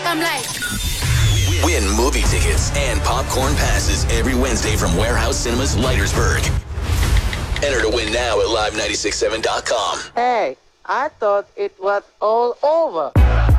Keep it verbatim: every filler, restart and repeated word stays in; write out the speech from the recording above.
I'm like... Win movie tickets and popcorn passes every Wednesday from Warehouse Cinemas, Leitersburg. Enter to win now at live nine six seven dot com. Hey, I thought it was all over.